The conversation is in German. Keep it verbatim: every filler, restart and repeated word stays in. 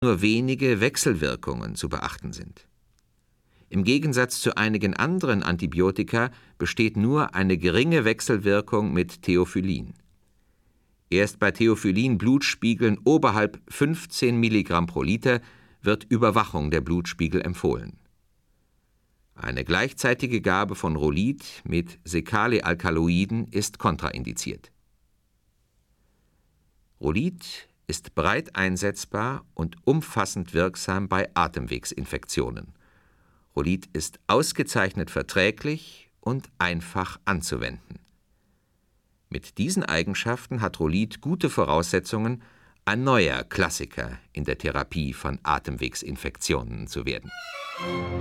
nur wenige Wechselwirkungen zu beachten sind. Im Gegensatz zu einigen anderen Antibiotika besteht nur eine geringe Wechselwirkung mit Theophyllin. Erst bei Theophyllin-Blutspiegeln oberhalb fünfzehn Milligramm pro Liter wird Überwachung der Blutspiegel empfohlen. Eine gleichzeitige Gabe von Rolid mit Sekalealkaloiden ist kontraindiziert. Rolid ist breit einsetzbar und umfassend wirksam bei Atemwegsinfektionen. Rolid ist ausgezeichnet verträglich und einfach anzuwenden. Mit diesen Eigenschaften hat Rolid gute Voraussetzungen, ein neuer Klassiker in der Therapie von Atemwegsinfektionen zu werden.